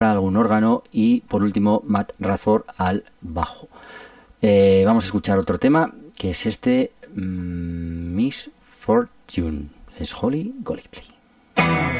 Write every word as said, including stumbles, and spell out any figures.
algún órgano y por último Matt Radford al bajo. Eh, vamos a escuchar otro tema que es este, mm, Miss Fortune, es Holly Golightly.